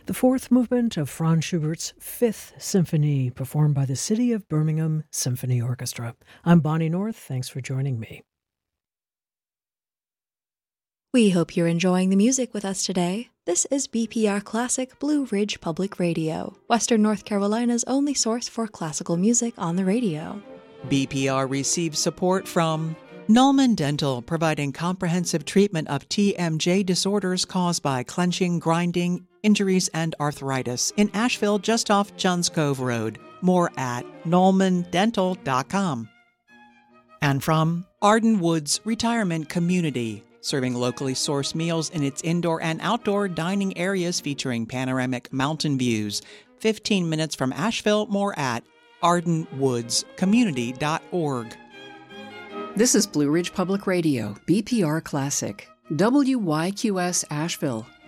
the fourth movement of Franz Schubert's Fifth Symphony, performed by the City of Birmingham Symphony Orchestra. I'm Bonnie North. Thanks for joining me. We hope you're enjoying the music with us today. This is BPR Classic Blue Ridge Public Radio, Western North Carolina's only source for classical music on the radio. BPR receives support from Nolman Dental, providing comprehensive treatment of TMJ disorders caused by clenching, grinding, injuries, and arthritis in Asheville, just off Johns Cove Road. More at nolmandental.com. And from Arden Woods Retirement Community, serving locally sourced meals in its indoor and outdoor dining areas featuring panoramic mountain views. 15 minutes from Asheville. More at ardenwoodscommunity.org. This is Blue Ridge Public Radio, BPR Classic, WYQS Asheville,